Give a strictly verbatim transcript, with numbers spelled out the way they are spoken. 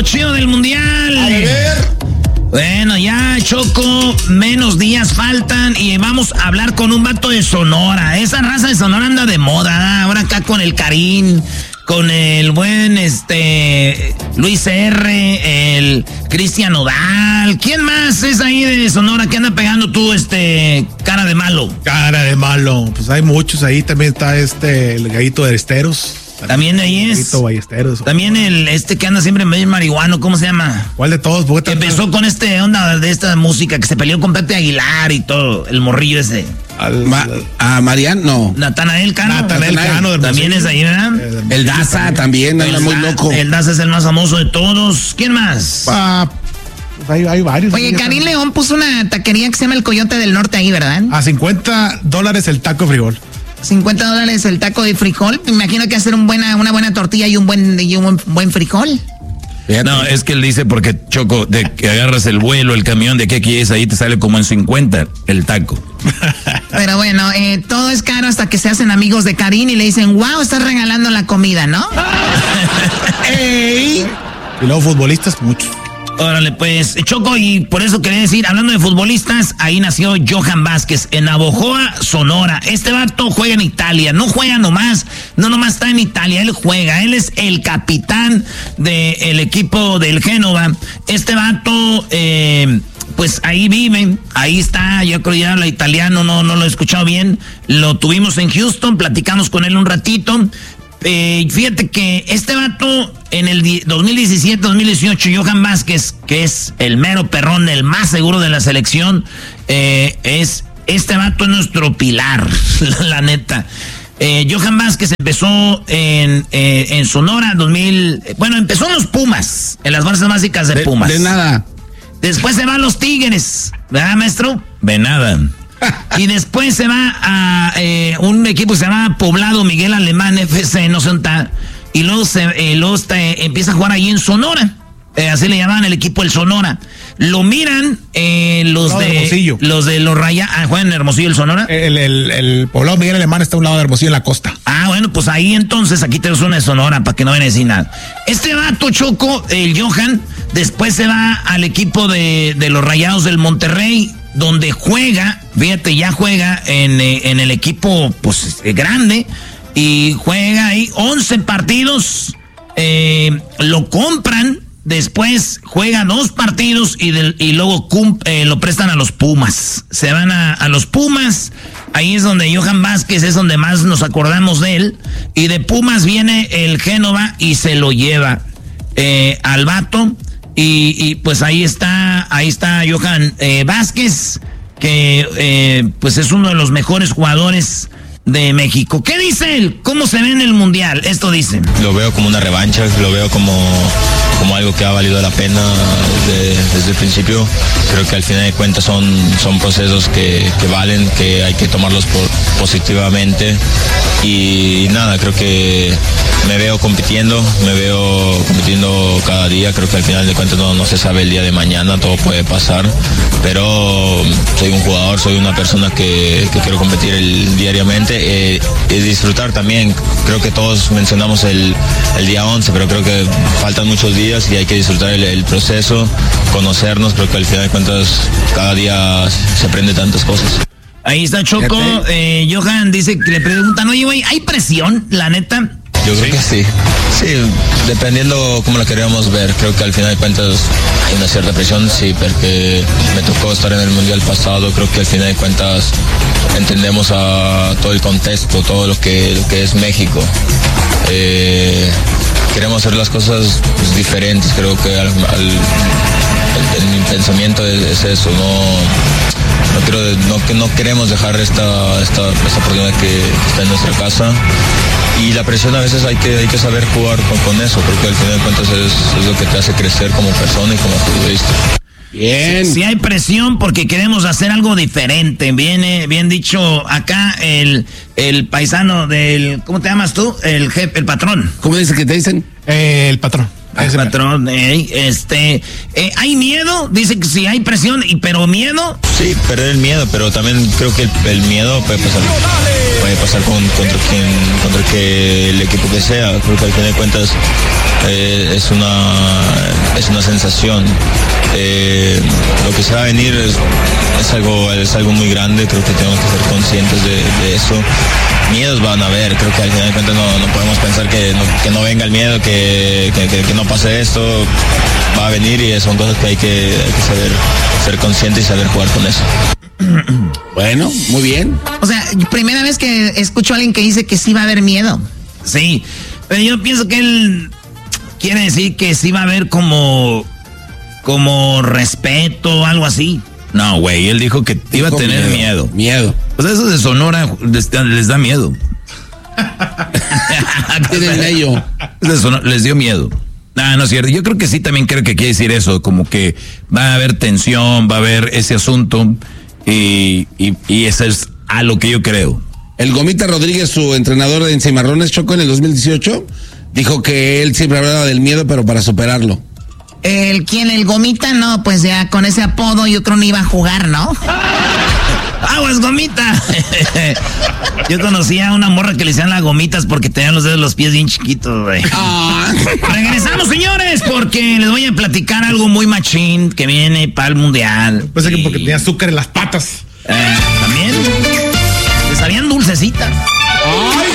chido del mundial. A ver. Bueno, ya, Choco, menos días faltan y vamos a hablar con un vato de Sonora. Esa raza de Sonora anda de moda, ¿eh? Ahora acá con el Karim, con el buen este Luis R, el Cristian Nodal. ¿Quién más es ahí de Sonora que anda pegando tú, este, cara de malo? Cara de malo, pues hay muchos ahí. También está este, el Gallito de Esteros. También ahí es. Ballesteros. También el este que anda siempre medio marihuano, ¿cómo se llama? ¿Cuál de todos? Que empezó con este onda de esta música, que se peleó con Pepe Aguilar y todo, el morrillo ese. Al, Ma, a Mariano, no. Natanael Cano. Natanael Cano. También es ahí, ¿verdad? Eh, el Daza también, anda muy loco. El Daza es el más famoso de todos. ¿Quién más? Ah, pues hay, hay varios. Oye, Karim León puso una taquería que se llama El Coyote del Norte ahí, ¿verdad? A cincuenta dólares el taco de frijol. cincuenta dólares el taco de frijol. Me imagino que hacer un buena, una buena tortilla y un buen, y un buen frijol. No, es que él dice porque, Choco, de que agarras el vuelo, el camión de aquí a aquí es, ahí te sale como en cincuenta el taco. Pero bueno, eh, todo es caro hasta que se hacen amigos de Karim y le dicen, wow, estás regalando la comida, ¿no? ¡Ey! Y luego futbolistas, muchos. Órale, pues, Choco, y por eso quería decir, hablando de futbolistas, ahí nació Johan Vázquez, en Navojoa, Sonora. Este vato juega en Italia, no juega nomás, no nomás está en Italia, él juega, él es el capitán del equipo del Génova. Este vato, eh, pues ahí vive, ahí está, yo creo ya habla italiano, no, no lo he escuchado bien, lo tuvimos en Houston, platicamos con él un ratito. Eh, fíjate que este vato en el dos mil diecisiete dos mil dieciocho, Johan Vázquez, que es el mero perrón, el más seguro de la selección, eh, es este vato es nuestro pilar, la, la neta. Eh, Johan Vázquez empezó en, eh, en Sonora dos mil, bueno, empezó en los Pumas, en las bases básicas de, de Pumas. De nada. Después se va a los Tigres, ¿verdad, maestro? De nada. Y después se va a eh, un equipo que se llama Poblado Miguel Alemán F C, no sé dónde está. Y luego, se, eh, luego está, eh, empieza a jugar ahí en Sonora. Eh, así le llamaban el equipo el Sonora. Lo miran eh, los, no, de, Hermosillo. los de los Raya. Ah, juegan en Hermosillo el Sonora. El, el, el Poblado Miguel Alemán está a un lado de Hermosillo en la costa. Ah, bueno, pues ahí entonces, aquí tenemos una de Sonora para que no vayan a decir nada. Este vato, Choco, el Johan, después se va al equipo de, de los Rayados del Monterrey, donde juega, fíjate, ya juega en, eh, en el equipo pues eh, grande, y juega ahí once partidos, eh, lo compran, después juega dos partidos y, del, y luego cum, eh, lo prestan a los Pumas. Se van a, a los Pumas, ahí es donde Johan Vázquez es donde más nos acordamos de él, y de Pumas viene el Génova y se lo lleva eh, al vato. Y, y pues ahí está, ahí está Johan eh, Vázquez, que eh, pues es uno de los mejores jugadores de México. ¿Qué dice él? ¿Cómo se ve en el Mundial? Esto dice. Lo veo como una revancha, lo veo como, como algo que ha valido la pena desde, desde el principio. Creo que al final de cuentas son, son procesos que, que valen, que hay que tomarlos por, positivamente. Y nada, creo que me veo compitiendo, me veo compitiendo cada día. Creo que al final de cuentas no, no se sabe el día de mañana, todo puede pasar. Pero soy un jugador, soy una persona que, que quiero competir el, diariamente eh, y disfrutar también. Creo que todos mencionamos el, el día once, pero creo que faltan muchos días y hay que disfrutar el, el proceso, conocernos. Creo que al final de cuentas cada día se aprende tantas cosas. Ahí está Choco, eh, Johan dice que le preguntan, oye, güey, ¿hay presión, la neta? Yo creo que sí. Sí, dependiendo cómo la queríamos ver. Creo que al final de cuentas hay una cierta presión, sí, porque me tocó estar en el Mundial pasado. Creo que al final de cuentas entendemos a todo el contexto, todo lo que, lo que es México. Eh, queremos hacer las cosas pues, diferentes. Creo que al, al, el, el, mi pensamiento es, es eso, no... No, quiero, no, no queremos dejar esta, esta, esta oportunidad que, que está en nuestra casa. Y la presión a veces hay que, hay que saber jugar con, con eso, porque al final de cuentas es, es lo que te hace crecer como persona y como futbolista. Bien. Sí, sí hay presión porque queremos hacer algo diferente. Viene, bien dicho acá el, el paisano del, ¿cómo te llamas tú? El jefe, el patrón. ¿Cómo dice que te dicen? Eh, el patrón. Ese patrón, eh, este, eh, ¿hay miedo? Dice que sí hay presión, y pero miedo. Sí, perder el miedo, pero también creo que el, el miedo puede pasar, puede pasar con, contra quien, contra que el equipo que sea. Creo que al final de cuentas eh, es una es una sensación. Eh, lo que se va a venir es, es algo es algo muy grande. Creo que tenemos que ser conscientes de, de eso. Miedos van a haber, creo que al final de cuentas no, no podemos pensar que no, que no venga el miedo, que, que, que, que no pase esto, va a venir y son cosas que hay que, hay que saber ser consciente y saber jugar con eso. Bueno, muy bien. O sea, primera vez que escucho a alguien que dice que sí va a haber miedo. Sí, pero yo pienso que él quiere decir que sí va a haber como, como respeto o algo así. No, güey, él dijo que iba a tener miedo. Miedo. Pues eso de Sonora les, les da miedo. Tienen ello. De Sonora, les dio miedo. Ah, no es cierto. Yo creo que sí, también creo que quiere decir eso, como que va a haber tensión, va a haber ese asunto, y, y, y eso es a lo que yo creo. El Gomita Rodríguez, su entrenador de Cimarrones, Choco, en el dos mil dieciocho, dijo que él siempre hablaba del miedo, pero para superarlo. El quien, el Gomita, no, pues ya con ese apodo yo creo no iba a jugar, ¿no? ¡Aguas, Gomita! Yo conocía a una morra que le decían las gomitas porque tenían los dedos de los pies bien chiquitos, güey. Ah. Regresamos, señores, porque les voy a platicar algo muy machín que viene para el mundial. Pues que Y, porque tenía azúcar en las patas. eh, también le sabían dulcecitas. ¡Ay!